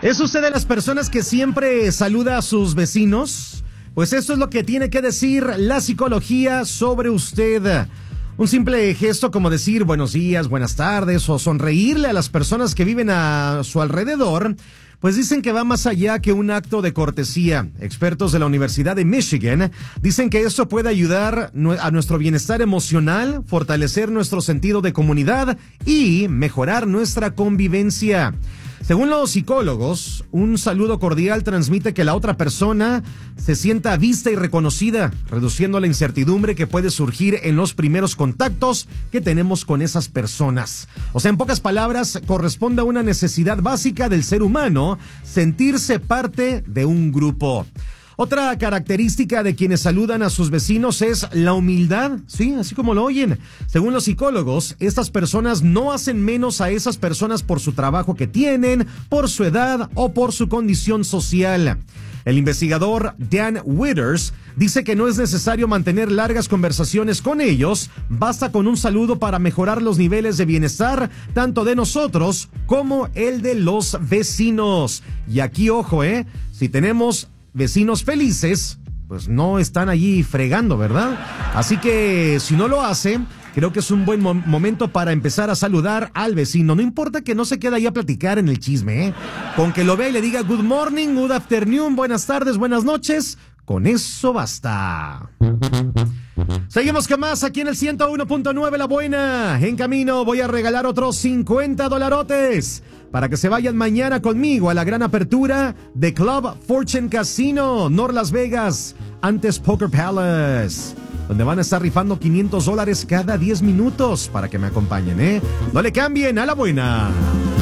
¿Es usted de las personas que siempre saluda a sus vecinos? Pues eso es lo que tiene que decir la psicología sobre usted. Un simple gesto como decir buenos días, buenas tardes o sonreírle a las personas que viven a su alrededor, pues dicen que va más allá que un acto de cortesía. Expertos de la Universidad de Michigan dicen que esto puede ayudar a nuestro bienestar emocional, fortalecer nuestro sentido de comunidad y mejorar nuestra convivencia. Según los psicólogos, un saludo cordial transmite que la otra persona se sienta vista y reconocida, reduciendo la incertidumbre que puede surgir en los primeros contactos que tenemos con esas personas. O sea, en pocas palabras, corresponde a una necesidad básica del ser humano, sentirse parte de un grupo. Otra característica de quienes saludan a sus vecinos es la humildad, sí, así como lo oyen. Según los psicólogos, estas personas no hacen menos a esas personas por su trabajo que tienen, por su edad o por su condición social. El investigador Dan Withers dice que no es necesario mantener largas conversaciones con ellos, basta con un saludo para mejorar los niveles de bienestar, tanto de nosotros como el de los vecinos. Y aquí, ojo, si tenemos vecinos felices, pues no están allí fregando, ¿verdad? Así que si no lo hace, creo que es un buen momento para empezar a saludar al vecino. No importa que no se quede ahí a platicar en el chisme, Con que lo vea y le diga good morning, good afternoon, buenas tardes, buenas noches, con eso basta. Seguimos con más aquí en el 101.9 La Buena. En camino voy a regalar otros $50 para que se vayan mañana conmigo a la gran apertura de Club Fortune Casino, North Las Vegas, antes Poker Palace, donde van a estar rifando $500 cada 10 minutos para que me acompañen, No le cambien, a La Buena.